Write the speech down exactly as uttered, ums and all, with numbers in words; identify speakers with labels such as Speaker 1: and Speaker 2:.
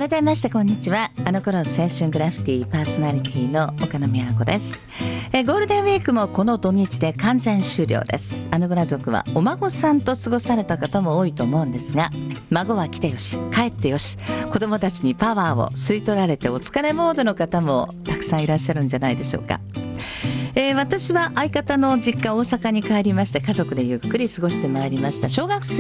Speaker 1: 改めましてこんにちは。あの頃青春グラフィティパーソナリティの岡野美和子です。えゴールデンウィークもこの土日で完全終了です。あのぐら族はお孫さんと過ごされた方も多いと思うんですが、孫は来てよし帰ってよし、子供たちにパワーを吸い取られてお疲れモードの方もたくさんいらっしゃるんじゃないでしょうか。えー、私は相方の実家大阪に帰りまして、家族でゆっくり過ごしてまいりました。小学生